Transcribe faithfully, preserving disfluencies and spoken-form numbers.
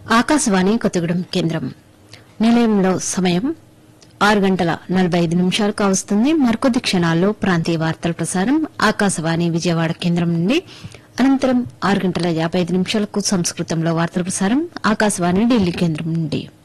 ఆకాశవాణి కొత్తగూడెం కేంద్రం నిలయంలో సమయం ఆరు గంటల నలభై ఐదు నిమిషాలు కావస్తుంది. మరికొద్ది క్షణాల్లో ప్రాంతీయ వార్తల ప్రసారం ఆకాశవాణి విజయవాడ కేంద్రం నుండి. అనంతరం ఆరు గంటల యాబై ఐదు నిమిషాలకు సంస్కృతంలో వార్తల ప్రసారం ఆకాశవాణి ఢిల్లీ కేంద్రం నుండి.